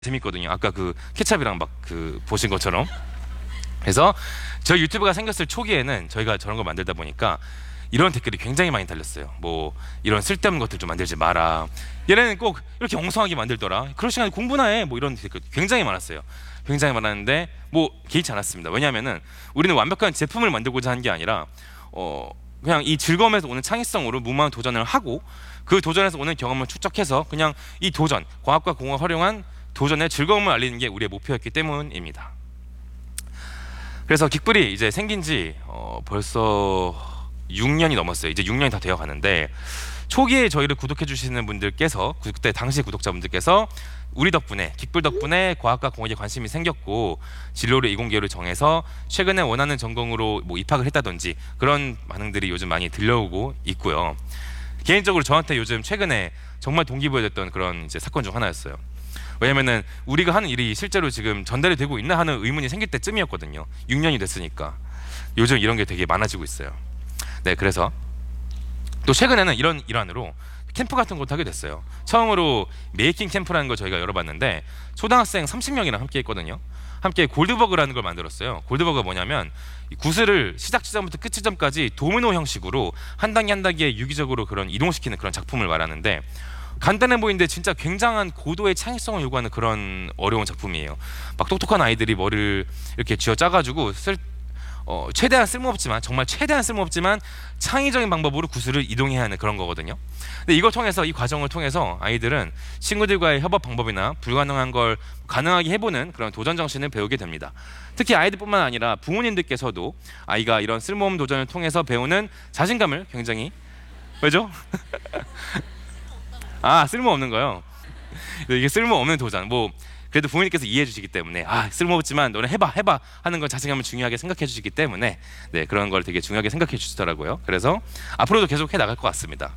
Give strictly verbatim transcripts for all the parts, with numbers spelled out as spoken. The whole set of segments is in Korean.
재밌거든요. 아까 그 케찹이랑 막 그 보신 것처럼. 그래서 저희 유튜브가 생겼을 초기에는 저희가 저런 걸 만들다 보니까 이런 댓글이 굉장히 많이 달렸어요. 뭐 이런 쓸데없는 것들 좀 만들지 마라. 얘네는 꼭 이렇게 엉성하게 만들더라. 그럴 시간에 공부나 해. 뭐 이런 댓글 굉장히 많았어요. 굉장히 많았는데 뭐 개의치 않았습니다. 왜냐하면은 우리는 완벽한 제품을 만들고자 한 게 아니라 어 그냥 이 즐거움에서 오는 창의성으로 무모한 도전을 하고 그 도전에서 오는 경험을 축적해서 그냥 이 도전, 과학과 공학을 활용한 도전의 즐거움을 알리는 게 우리의 목표였기 때문입니다. 그래서 긱불이 이제 생긴 지 어, 벌써 육 년이 넘었어요. 이제 육 년이 다 되어 가는데 초기에 저희를 구독해 주시는 분들께서 그때 당시 구독자분들께서 우리 덕분에 긱불 덕분에 과학과 공학에 관심이 생겼고 진로를 이공계로 정해서 최근에 원하는 전공으로 뭐 입학을 했다든지 그런 반응들이 요즘 많이 들려오고 있고요. 개인적으로 저한테 요즘 최근에 정말 동기부여됐던 그런 이제 사건 중 하나였어요. 왜냐면은 우리가 하는 일이 실제로 지금 전달이 되고 있나 하는 의문이 생길 때쯤이었거든요. 육 년이 됐으니까 요즘 이런 게 되게 많아지고 있어요. 네, 그래서 또 최근에는 이런 일환으로 캠프 같은 것도 하게 됐어요. 처음으로 메이킹 캠프라는 걸 저희가 열어봤는데 초등학생 삼십 명이랑 함께 했거든요. 함께 골드버그라는 걸 만들었어요. 골드버그가 뭐냐면 구슬을 시작 지점부터 끝 지점까지 도미노 형식으로 한 단계 한 단계 유기적으로 그런 이동시키는 그런 작품을 말하는데 간단해 보이는데 진짜 굉장한 고도의 창의성을 요구하는 그런 어려운 작품이에요. 막 똑똑한 아이들이 머리를 이렇게 쥐어 짜가지고 쓸 어, 최대한 쓸모없지만 정말 최대한 쓸모없지만 창의적인 방법으로 구슬을 이동해야 하는 그런 거거든요. 근데 이걸 통해서 이 과정을 통해서 아이들은 친구들과의 협업 방법이나 불가능한 걸 가능하게 해보는 그런 도전 정신을 배우게 됩니다. 특히 아이들뿐만 아니라 부모님들께서도 아이가 이런 쓸모없는 도전을 통해서 배우는 자신감을 굉장히 왜죠? 아, 쓸모없는 거요. 이게 쓸모없는 도전. 뭐 그래도 부모님께서 이해해 주시기 때문에 아, 쓸모없지만 너는 해봐 해봐 하는 건 자신감을 중요하게 생각해 주시기 때문에 네, 그런 걸 되게 중요하게 생각해 주시더라고요. 그래서 앞으로도 계속 해 나갈 것 같습니다.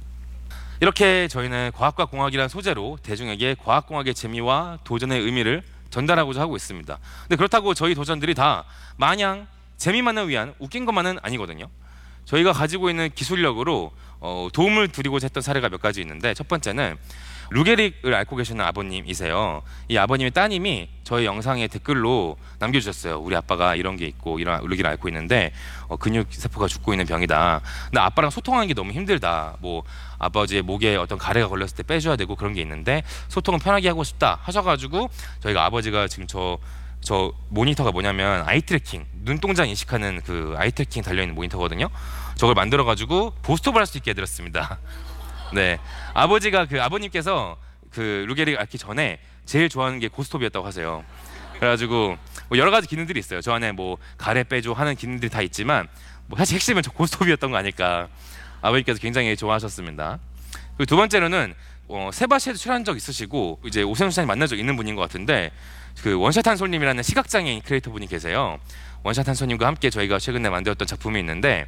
이렇게 저희는 과학과 공학이라는 소재로 대중에게 과학공학의 재미와 도전의 의미를 전달하고자 하고 있습니다. 근데 그렇다고 저희 도전들이 다 마냥 재미만을 위한 웃긴 것만은 아니거든요. 저희가 가지고 있는 기술력으로 어, 도움을 드리고자 했던 사례가 몇 가지 있는데 첫 번째는 루게릭을 앓고 계시는 아버님이세요. 이 아버님의 따님이 저희 영상에 댓글로 남겨주셨어요. 우리 아빠가 이런 게 있고 이런 루게릭을 앓고 있는데 어, 근육세포가 죽고 있는 병이다. 근데 아빠랑 소통하는 게 너무 힘들다. 뭐 아버지의 목에 어떤 가래가 걸렸을 때 빼줘야 되고 그런 게 있는데 소통은 편하게 하고 싶다 하셔가지고 저희가 아버지가 지금 저 저 모니터가 뭐냐면 아이트래킹, 눈동자 인식하는 그 아이트래킹 달려있는 모니터거든요. 저걸 만들어가지고 보스톱을 할 수 있게 해드렸습니다. 네, 아버지가 그 아버님께서 그 루게릭 앓기 전에 제일 좋아하는 게 고스톱이었다고 하세요. 그래가지고 뭐 여러 가지 기능들이 있어요. 저 안에 뭐 가래 빼줘 하는 기능들이 다 있지만 뭐 사실 핵심은 저 고스톱이었던 거 아닐까. 아버님께서 굉장히 좋아하셨습니다. 그리고 두 번째로는 어, 세바시에도 출연한 적 있으시고 이제 오세훈 시장님 만난 적 있는 분인 것 같은데 그 원샷 한솔님이라는 시각장애인 크리에이터 분이 계세요. 원샷 한솔님과 함께 저희가 최근에 만들었던 작품이 있는데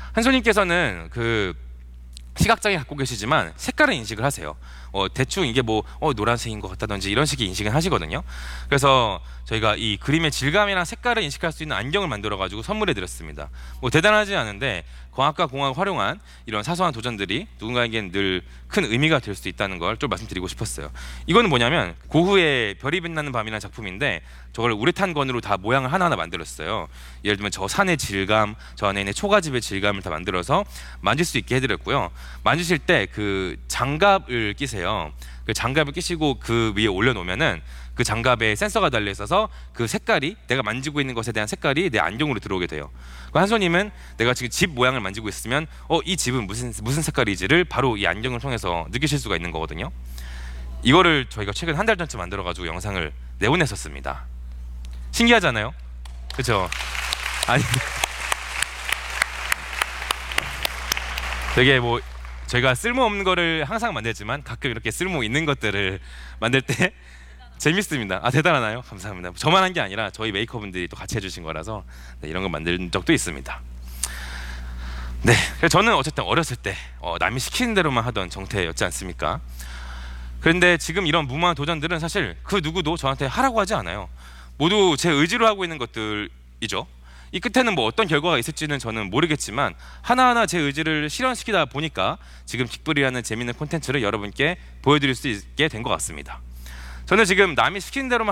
한솔님께서는 그 시각장애 갖고 계시지만 색깔을 인식을 하세요. 어, 대충 이게 뭐 어, 노란색인 것 같다든지 이런 식의 인식을 하시거든요. 그래서 저희가 이 그림의 질감이나 색깔을 인식할 수 있는 안경을 만들어 가지고 선물해 드렸습니다. 뭐 대단하지 않은데 과학과 공학을 활용한 이런 사소한 도전들이 누군가에겐 늘 큰 의미가 될 수 있다는 걸 좀 말씀드리고 싶었어요. 이거는 뭐냐면 고흐의 별이 빛나는 밤이라는 작품인데 저걸 우레탄건으로 다 모양을 하나하나 만들었어요. 예를 들면 저 산의 질감, 저 안에 있는 초가집의 질감을 다 만들어서 만질 수 있게 해드렸고요. 만지실 때 그 장갑을 끼세요. 그 장갑을 끼시고 그 위에 올려놓으면은 그 장갑에 센서가 달려 있어서 그 색깔이 내가 만지고 있는 것에 대한 색깔이 내 안경으로 들어오게 돼요. 한손님은 내가 지금 집 모양을 만지고 있으면 어, 이 집은 무슨 무슨 색깔이지를 바로 이 안경을 통해서 느끼실 수가 있는 거거든요. 이거를 저희가 최근 한 달 전쯤 만들어가지고 영상을 내보냈었습니다. 신기하잖아요, 그렇죠? 아니 되게 뭐 저희가 쓸모없는 거를 항상 만들지만 가끔 이렇게 쓸모 있는 것들을 만들 때 재밌습니다. 아, 대단하나요? 감사합니다. 저만 한 게 아니라 저희 메이커분들이 또 같이 해주신 거라서 네, 이런 거 만든 적도 있습니다. 네, 그래서 저는 어쨌든 어렸을 때 어, 남이 시키는 대로만 하던 정태였지 않습니까? 그런데 지금 이런 무모한 도전들은 사실 그 누구도 저한테 하라고 하지 않아요. 모두 제 의지로 하고 있는 것들이죠. 이 끝에는 뭐 어떤 결과가 있을지는 저는 모르겠지만 하나하나 제 의지를 실현시키다 보니까 지금 긱불이라는 재밌는 콘텐츠를 여러분께 보여드릴 수 있게 된 것 같습니다. 저는 지금 남이 시키는 대로만